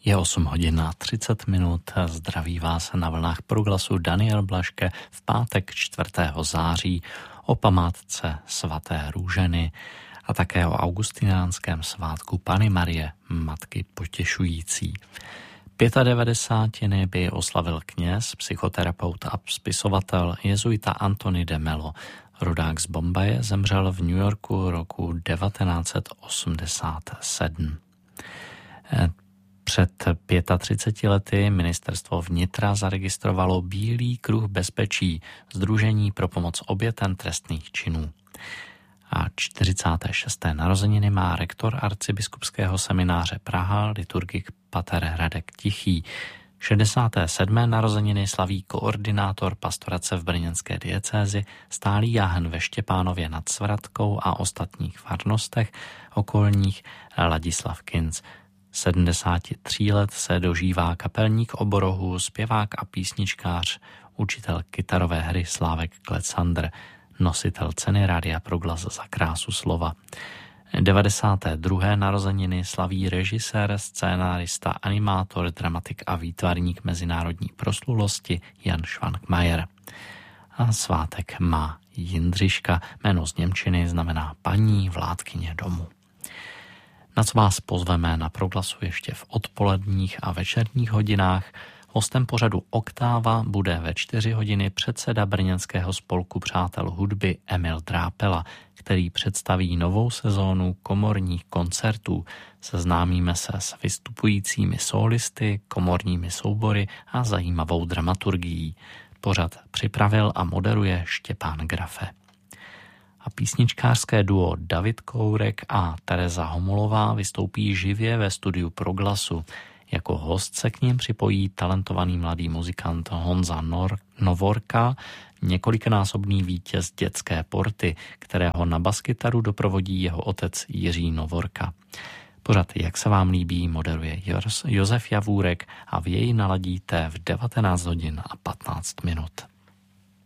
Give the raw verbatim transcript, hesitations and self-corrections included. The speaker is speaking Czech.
Je osm hodin a třicet minut, zdraví vás na vlnách Proglasu Daniel Blaške v pátek čtvrtého září o památce svaté Růženy a také o augustinánském svátku Panny Marie, Matky potěšující. devadesátiny by oslavil kněz, psychoterapeut a spisovatel jezuita Anthony de Mello. Rodák z Bombaje, zemřel v New Yorku roku devatenáct set osmdesát sedm. Před třiceti pěti lety ministerstvo vnitra zaregistrovalo Bílý kruh bezpečí, sdružení pro pomoc obětem trestných činů. A čtyřicáté šesté narozeniny má rektor arcibiskupského semináře Praha, liturgik pater Radek Tichý. šedesáté sedmé narozeniny slaví koordinátor pastorace v brněnské diecézi, stálý jáhen ve Štěpánově nad Svratkou a ostatních farnostech okolních Ladislav Kinc. sedmdesáti tří let se dožívá kapelník oborohu, zpěvák a písničkář, učitel kytarové hry Slávek Klecandr, nositel ceny Rádia Proglas za krásu slova. devadesáté druhé narozeniny slaví režisér, scénárista, animátor, dramatik a výtvarník mezinárodní proslulosti Jan Švankmajer. A svátek má Jindřiška, jméno z němčiny znamená paní vládkyně domu. Na co vás pozveme na Proglasu ještě v odpoledních a večerních hodinách. Hostem pořadu Oktáva bude ve čtyři hodiny předseda brněnského spolku přátel hudby Emil Drápela, který představí novou sezónu komorních koncertů. Seznámíme se s vystupujícími sólisty, komorními soubory a zajímavou dramaturgií. Pořad připravil a moderuje Štěpán Grafe. A písničkářské duo David Kourek a Tereza Homolová vystoupí živě ve studiu Proglasu. Jako host se k ním připojí talentovaný mladý muzikant Honza Nor- Novorka, několikanásobný vítěz Dětské porty, kterého na baskytaru doprovodí jeho otec Jiří Novorka. Pořad Jak se vám líbí moderuje Josef Javůrek a vy jej naladíte v devatenáct hodin a patnáct minut.